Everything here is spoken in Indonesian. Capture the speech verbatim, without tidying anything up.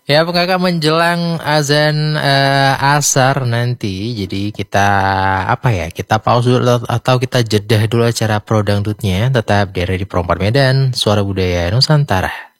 Ya, Kakak menjelang azan eh, asar nanti. Jadi kita apa ya? Kita pause dulu atau kita jedah dulu acara pro dangdutnya. Tetap di Radio Perempat Medan, Suara Budaya Nusantara.